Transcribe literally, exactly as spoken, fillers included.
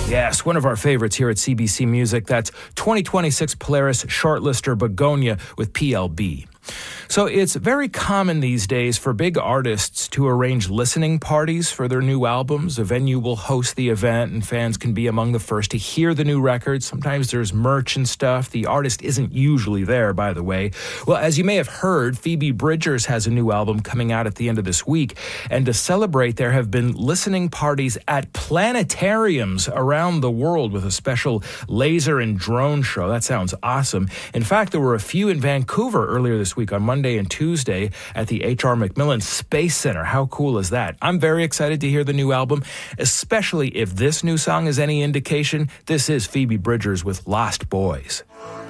Yes, one of our favorites here at C B C Music. That's twenty twenty-six Polaris shortlister Begonia with P L B. So it's very common these days for big artists to arrange listening parties for their new albums. A venue will host the event and fans can be among the first to hear the new records. Sometimes there's merch and stuff. The artist isn't usually there, by the way. Well, as you may have heard, Phoebe Bridgers has a new album coming out at the end of this week. And to celebrate, there have been listening parties at planetariums around the world with a special laser and drone show. That sounds awesome. In fact, there were a few in Vancouver earlier this week on Monday and Tuesday at the H R McMillan Space Center. How cool is that? I'm very excited to hear the new album, especially if this new song is any indication. This is Phoebe Bridgers with Lost Boys.